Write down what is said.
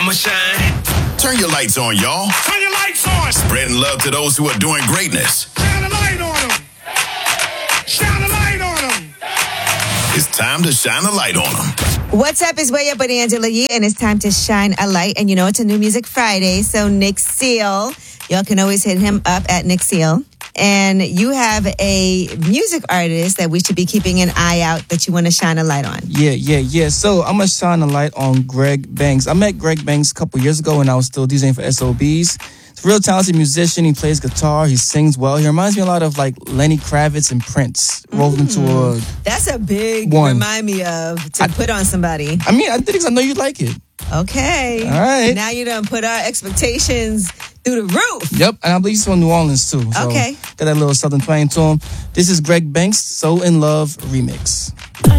I'ma shine. Turn your lights on, y'all. Turn your lights on. Spreading love to those who are doing greatness. Shine a light on them. Shine a light on them. It's time to shine a light on them. What's up? It's Way Up with Angela Yee, and it's time to shine a light. And you know, it's a new Music Friday, so Nick Seal, y'all can always hit him up at Nick Seal. And you have a music artist that we should be keeping an eye out that you want to shine a light on. Yeah. So I'm going to shine a light on Greg Banks. I met Greg Banks a couple years ago when I was still DJing for SOBs. He's a real talented musician. He plays guitar. He sings well. He reminds me a lot of like Lenny Kravitz and Prince rolled into a That's a big one. remind me of to put on somebody. I mean, I did because I know you like it. Okay. All right. Now you done put our expectations through the roof. Yep, and I believe he's from New Orleans too. So Okay. Got that little southern twang to him. This is Greg Banks' So In Love remix.